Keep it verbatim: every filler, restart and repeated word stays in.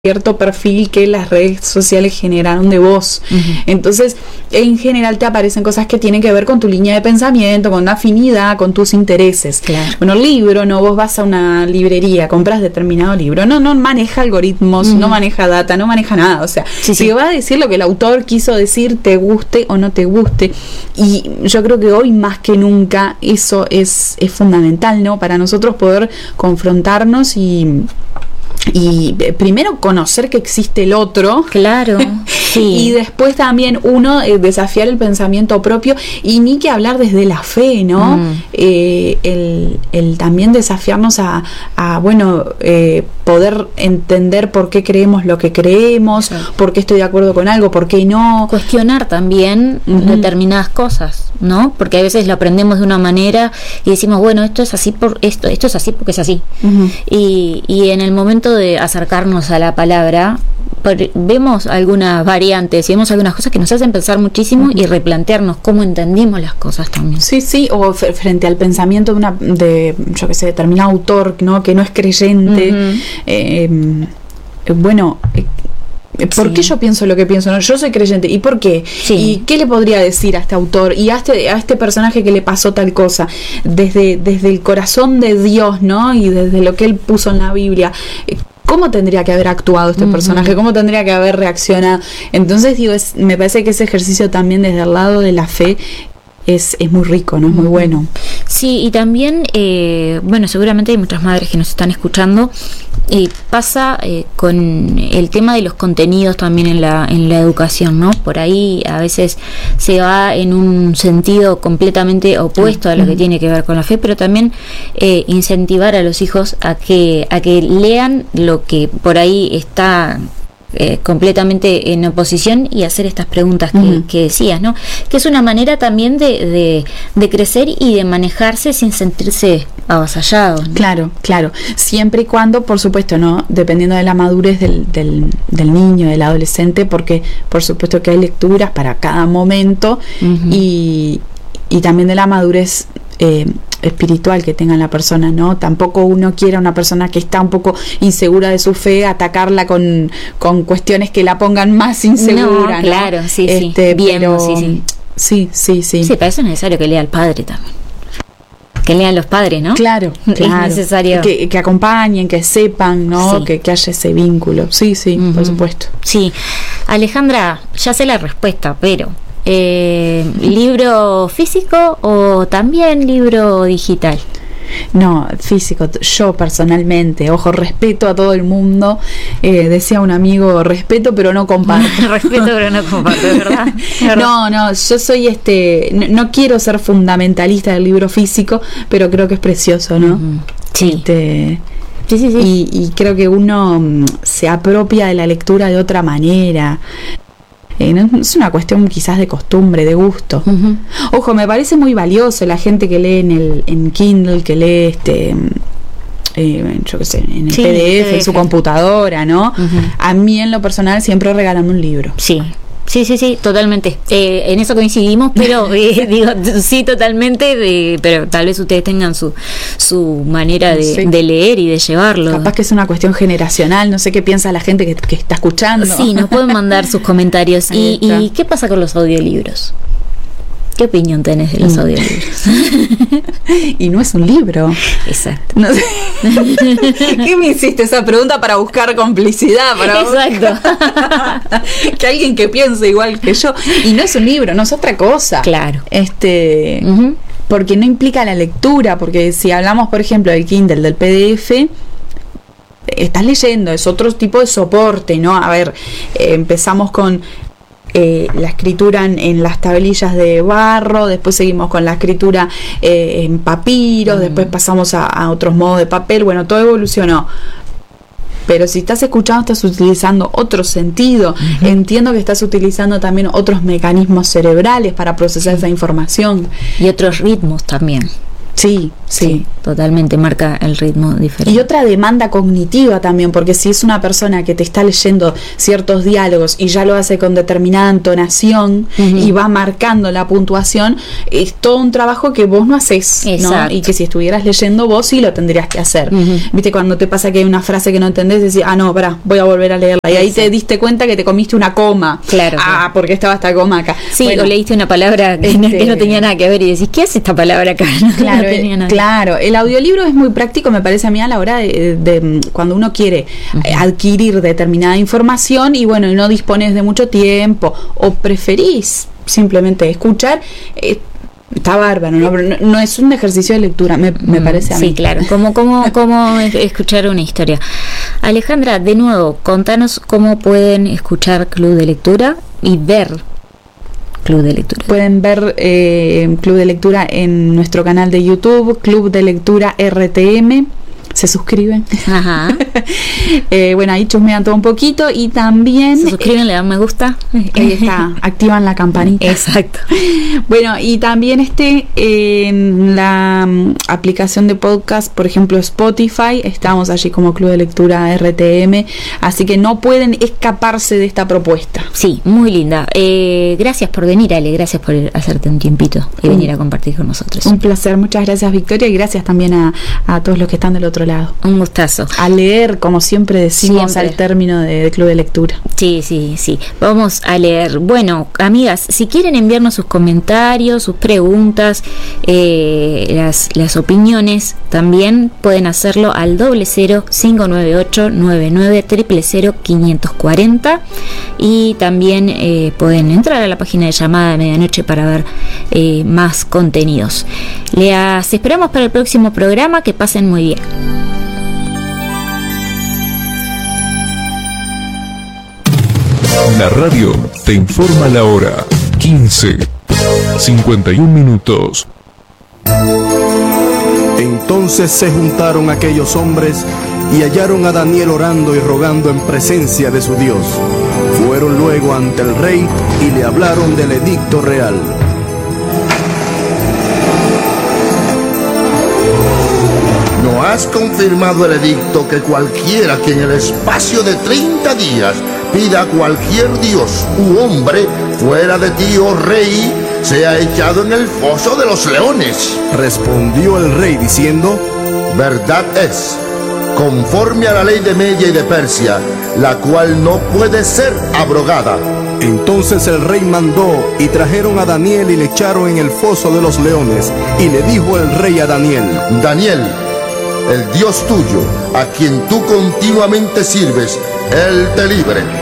cierto perfil que las redes sociales generaron de vos. Uh-huh. Entonces, en general te aparecen cosas que tienen que ver con tu línea de pensamiento, con una afinidad, con tus intereses. Claro. Bueno, el libro, no, vos vas a una librería, compras determinado libro, no, no maneja algoritmos, uh-huh. no maneja data, no maneja nada. O sea, sí, si sí. va a decir lo que el autor quiso decir, te guste o no te guste. Y yo creo que hoy más que nunca eso es, es fundamental, ¿no? Para nosotros poder confrontarnos y Y primero conocer que existe el otro. Claro. Sí. Y después también uno eh, desafiar el pensamiento propio. Y ni que hablar desde la fe, ¿no? Mm. Eh, el, el también desafiarnos a, a bueno, eh, poder entender por qué creemos lo que creemos, sí. por qué estoy de acuerdo con algo, por qué no. Cuestionar también uh-huh. determinadas cosas, ¿no? Porque a veces lo aprendemos de una manera y decimos, bueno, esto es así por esto, esto es así porque es así. Uh-huh. Y, y en el momento de acercarnos a la palabra, vemos algunas variantes y vemos algunas cosas que nos hacen pensar muchísimo uh-huh. y replantearnos cómo entendimos las cosas también. Sí, sí, o f- frente al pensamiento de una, de, yo qué sé, determinado autor, ¿no? Que no es creyente. Uh-huh. Eh, eh, bueno, eh, ¿por sí. qué yo pienso lo que pienso? No, yo soy creyente. ¿Y por qué? Sí. ¿Y qué le podría decir a este autor? Y a este, a este personaje que le pasó tal cosa. Desde, desde el corazón de Dios, ¿no? Y desde lo que él puso en la Biblia. ¿Cómo tendría que haber actuado este uh-huh. personaje? ¿Cómo tendría que haber reaccionado? Entonces, digo, es, me parece que ese ejercicio también desde el lado de la fe es, es muy rico, ¿no? Es muy bueno. Sí, y también, eh, bueno, seguramente hay muchas madres que nos están escuchando. Eh, pasa eh, con el tema de los contenidos también en la en la educación, ¿no? Por ahí a veces se va en un sentido completamente opuesto a lo que tiene que ver con la fe, pero también eh, incentivar a los hijos a que a que lean lo que por ahí está Eh, completamente en oposición y hacer estas preguntas que, uh-huh. que decías, ¿no? Que es una manera también de, de, de crecer y de manejarse sin sentirse avasallado, ¿no? Claro, claro. Siempre y cuando, por supuesto, ¿no? Dependiendo de la madurez del, del, del niño, del adolescente, porque por supuesto que hay lecturas para cada momento uh-huh. y, y también de la madurez eh, espiritual que tenga la persona, ¿no? Tampoco uno quiere a una persona que está un poco insegura de su fe atacarla con, con cuestiones que la pongan más insegura, no, claro, ¿no? sí, este, sí. Bien, pero, sí, sí. Sí, sí, sí. Sí, para eso es necesario que lea al padre también. Que lean los padres, ¿no? Claro, claro. Es necesario. Que, que acompañen, que sepan, ¿no? Sí. Que, que haya ese vínculo. Sí, sí, uh-huh. por supuesto. Sí. Alejandra, ya sé la respuesta, pero Eh, ¿libro físico o también libro digital? No, físico. Yo personalmente, ojo, respeto a todo el mundo. Eh, decía un amigo, respeto pero no comparto. Respeto pero no comparto, ¿verdad? ¿verdad? No, no, yo soy este, no, no quiero ser fundamentalista del libro físico, pero creo que es precioso, ¿no? Uh-huh. Sí. Este, sí, sí, sí. Y, y creo que uno um, se apropia de la lectura de otra manera. Eh, no, es una cuestión quizás de costumbre, de gusto. Uh-huh. Ojo, me parece muy valioso la gente que lee en el en Kindle, que lee este eh, yo qué sé, en el sí, P D F, en su computadora, ¿no? Uh-huh. A mí en lo personal siempre regalando un libro. Sí. Sí, sí, sí, totalmente. Eh, en eso coincidimos, pero eh, digo, sí, totalmente, de, pero tal vez ustedes tengan su su manera de, sí. de leer y de llevarlo. Capaz que es una cuestión generacional, no sé qué piensa la gente que, que está escuchando. Sí, nos pueden mandar sus comentarios. ¿Y, ¿Y qué pasa con los audiolibros? ¿Qué opinión tenés de los audiolibros? Y no es un libro. Exacto. No sé. ¿Qué me hiciste esa pregunta para buscar complicidad? Para Exacto. Buscar... que alguien que piense igual que yo. Y no es un libro, no es otra cosa. Claro. Este, uh-huh. Porque no implica la lectura, porque si hablamos, por ejemplo, del Kindle, del P D F, estás leyendo, es otro tipo de soporte, ¿no? A ver, eh, empezamos con Eh, la escritura en, en las tablillas de barro, después seguimos con la escritura eh, en papiros, mm. después pasamos a, a otros modos de papel, bueno, todo evolucionó. Pero si estás escuchando, estás utilizando otro sentido. Uh-huh. Entiendo que estás utilizando también otros mecanismos cerebrales para procesar esa información. Y otros ritmos también. Sí, sí, sí, totalmente, marca el ritmo diferente. Y otra demanda cognitiva también, porque si es una persona que te está leyendo ciertos diálogos y ya lo hace con determinada entonación uh-huh. y va marcando la puntuación, es todo un trabajo que vos no haces, ¿no? Y que si estuvieras leyendo vos sí lo tendrías que hacer. Uh-huh. Viste, cuando te pasa que hay una frase que no entendés, decís, ah, no, pará, voy a volver a leerla. Y ahí Exacto. te diste cuenta que te comiste una coma. Claro. Ah, claro. porque estaba esta coma acá. Sí, bueno, o leíste una palabra que, este... que no tenía nada que ver y decís, ¿qué hace esta palabra acá? Claro, no tenía nada. Claro, el audiolibro es muy práctico, me parece a mí, a la hora de, de, de cuando uno quiere uh-huh. adquirir determinada información y bueno, y no dispones de mucho tiempo o preferís simplemente escuchar, eh, está bárbaro, ¿no? No, no es un ejercicio de lectura, me, me parece a mí. Sí, claro, como, como, como escuchar una historia. Alejandra, de nuevo, contanos cómo pueden escuchar Club de Lectura y ver Club de Lectura. Pueden ver eh, Club de Lectura en nuestro canal de YouTube, Club de Lectura R T M. Se suscriben. Ajá. eh, bueno, ahí chusmean todo un poquito y también... Se suscriben, eh, le dan me gusta. Ahí está, activan la campanita. Exacto. Bueno, y también este en la um, aplicación de podcast, por ejemplo Spotify, estamos allí como Club de Lectura R T M, así que no pueden escaparse de esta propuesta. Sí, muy linda. Eh, gracias por venir, Ale, gracias por hacerte un tiempito y un, venir a compartir con nosotros. Un placer, muchas gracias, Victoria, y gracias también a, a todos los que están del otro lado. Un gustazo. A leer, como siempre decimos siempre. Al término de, de Club de Lectura. Sí, sí, sí. Vamos a leer. Bueno, amigas, si quieren enviarnos sus comentarios, sus preguntas, eh, las, las opiniones, también pueden hacerlo al doble cero cinco nueve ocho nueve nueve triple cero quinientos cuarenta y también eh, pueden entrar a la página de Llamada de Medianoche para ver eh, más contenidos. Les esperamos para el próximo programa. Que pasen muy bien. La radio te informa la hora quince, cincuenta y un minutos. Entonces se juntaron aquellos hombres y hallaron a Daniel orando y rogando en presencia de su Dios. Fueron luego ante el rey y le hablaron del edicto real. ¿No has confirmado el edicto que cualquiera que en el espacio de treinta días pida a cualquier dios u hombre fuera de ti, oh rey, sea echado en el foso de los leones? Respondió el rey diciendo: verdad es, conforme a la ley de Media y de Persia, la cual no puede ser abrogada. Entonces el rey mandó y trajeron a Daniel y le echaron en el foso de los leones. Y le dijo el rey a Daniel: Daniel, el Dios tuyo, a quien tú continuamente sirves, Él te libre.